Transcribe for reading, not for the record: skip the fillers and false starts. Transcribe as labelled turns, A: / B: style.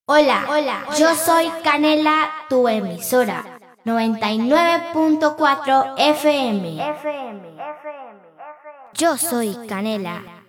A: Hola, yo soy Canela, tu emisora, 99.4 FM. Yo soy Canela.